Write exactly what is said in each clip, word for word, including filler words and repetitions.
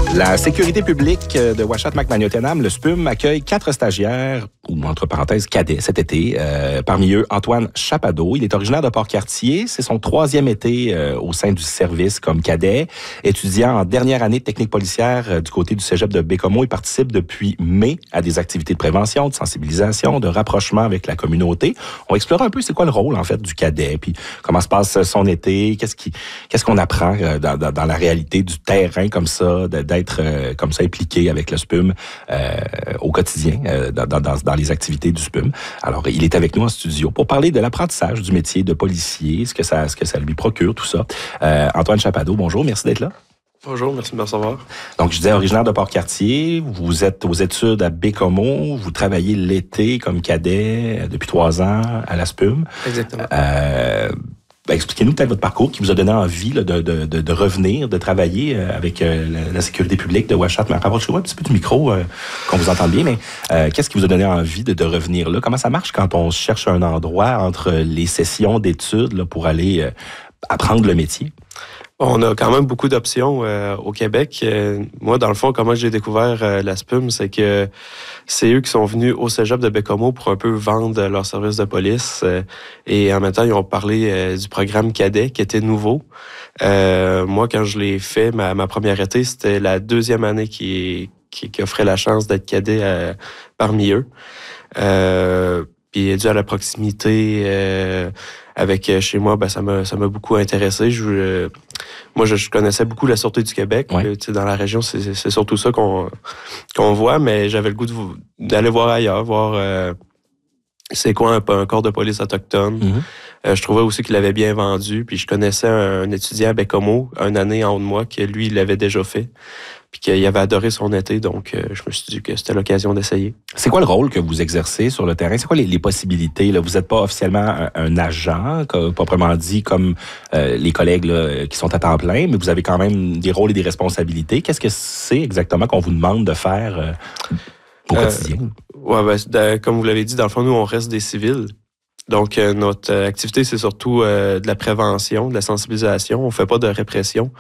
La sécurité publique de Ouachata-Macmahon-Tenam, le S P U M, accueille quatre stagiaires, ou entre parenthèses cadets, cet été. Euh, parmi eux, Antoine Chapado. Il est originaire de Port-Cartier. C'est son troisième été euh, au sein du service comme cadet. Étudiant en dernière année de technique policière euh, du côté du cégep de Baie-Comeau, il participe depuis mai à des activités de prévention, de sensibilisation, de rapprochement avec la communauté. On va explorer un peu c'est quoi le rôle en fait du cadet, puis comment se passe son été, qu'est-ce qui, qu'est-ce qu'on apprend euh, dans, dans, dans la réalité du terrain comme ça, d'être euh, comme ça impliqué avec le S P U M euh, au quotidien euh, dans, dans, dans les activités du S P U M. Alors, il est avec nous en studio pour parler de l'apprentissage du métier de policier, ce que ça, ce que ça lui procure, tout ça. Euh, Antoine Chapado, bonjour, merci d'être là. Bonjour, merci de me recevoir. Donc, je disais originaire de Port-Cartier, vous êtes aux études à Baie-Comeau, vous travaillez l'été comme cadet depuis trois ans à la S P U M. Exactement. Euh, Ben, expliquez-nous peut-être votre parcours qui vous a donné envie là, de, de, de, de revenir, de travailler euh, avec euh, la, la sécurité publique de Ouachata. Rapprochez-vous un petit peu du micro, euh, qu'on vous entende bien, mais euh, qu'est-ce qui vous a donné envie de, de revenir là? Comment ça marche quand on cherche un endroit entre les sessions d'études là, pour aller euh, apprendre le métier? On a quand même beaucoup d'options euh, au Québec. Euh, moi, dans le fond, comment j'ai découvert euh, la S P U M, c'est que c'est eux qui sont venus au cégep de Baie-Comeau pour un peu vendre leur service de police. Euh, et en même temps, ils ont parlé euh, du programme cadet qui était nouveau. Euh, moi, quand je l'ai fait, ma, ma première été, c'était la deuxième année qui, qui, qui offrait la chance d'être cadet euh, parmi eux. Euh, Puis dû à la proximité euh, avec chez moi, ben ça m'a ça m'a beaucoup intéressé. Je, euh, moi, je, je connaissais beaucoup la Sûreté du Québec. Ouais. Euh, dans la région, c'est, c'est surtout ça qu'on qu'on voit, mais j'avais le goût de, d'aller voir ailleurs, voir euh, c'est quoi un, un corps de police autochtone. Mm-hmm. Euh, je trouvais aussi qu'il l'avait bien vendu. Puis je connaissais un, un étudiant à Baie-Comeau, une année en haut de moi, que lui, il l'avait déjà fait. Puis qu'il avait adoré son été, donc euh, je me suis dit que c'était l'occasion d'essayer. C'est quoi le rôle que vous exercez sur le terrain? C'est quoi les, les possibilités? Là? Vous n'êtes pas officiellement un, un agent, comme, proprement dit, comme euh, les collègues là, qui sont à temps plein, mais vous avez quand même des rôles et des responsabilités. Qu'est-ce que c'est exactement qu'on vous demande de faire euh, au euh, quotidien? Ouais, ben, de, comme vous l'avez dit, dans le fond, nous, on reste des civils. Donc, euh, notre activité, c'est surtout euh, de la prévention, de la sensibilisation. On fait pas de répression.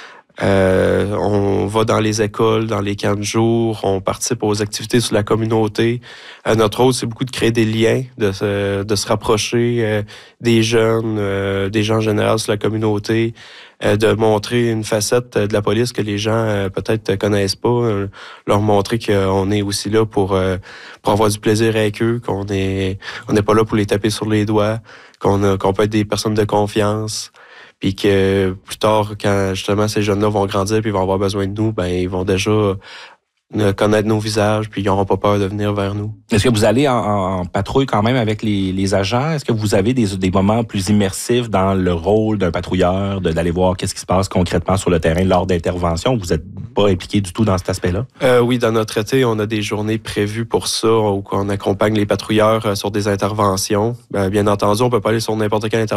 Euh, on va dans les écoles, dans les camps de jour, on participe aux activités sur la communauté. Euh, notre rôle, c'est beaucoup de créer des liens, de se, de se rapprocher euh, des jeunes, euh, des gens en général sur la communauté, euh, de montrer une facette de la police que les gens euh, peut-être connaissent pas, euh, leur montrer qu'on est aussi là pour, euh, pour avoir du plaisir avec eux, qu'on est on n'est pas là pour les taper sur les doigts, qu'on, a, qu'on peut être des personnes de confiance. Puis que plus tard, quand justement ces jeunes-là vont grandir puis ils vont avoir besoin de nous, ben ils vont déjà connaître nos visages puis ils n'auront pas peur de venir vers nous. Est-ce que vous allez en, en patrouille quand même avec les, les agents? Est-ce que vous avez des, des moments plus immersifs dans le rôle d'un patrouilleur, de, d'aller voir qu'est-ce qui se passe concrètement sur le terrain lors d'interventions? Vous n'êtes pas impliqué du tout dans cet aspect-là? Euh, oui, dans notre été, on a des journées prévues pour ça où on accompagne les patrouilleurs sur des interventions. Ben, bien entendu, on peut pas aller sur n'importe quelle intervention